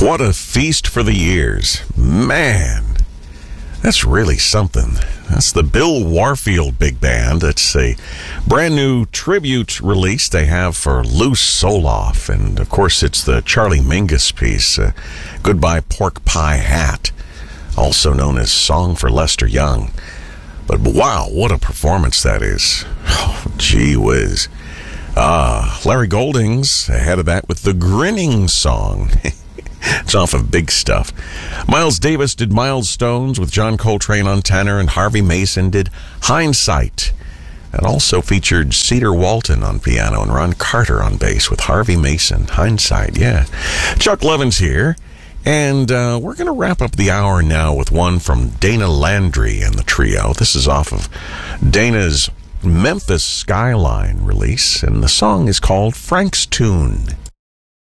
What a feast for the years. Man, that's really something. That's the Bill Warfield Big Band. It's a brand new tribute release they have for Lou Soloff. And, of course, it's the Charlie Mingus piece, Goodbye Pork Pie Hat, also known as Song for Lester Young. But, wow, what a performance that is. Oh, gee whiz. Larry Goldings ahead of that with the Grinning Song. It's off of Big Stuff. Miles Davis did Milestones with John Coltrane on tenor, and Harvey Mason did Hindsight. That also featured Cedar Walton on piano and Ron Carter on bass with Harvey Mason. Hindsight, yeah. Chuck Levin's here, and we're going to wrap up the hour now with one from Dana Landry and the trio. This is off of Dana's Memphis Skyline release, and the song is called Frank's Tune.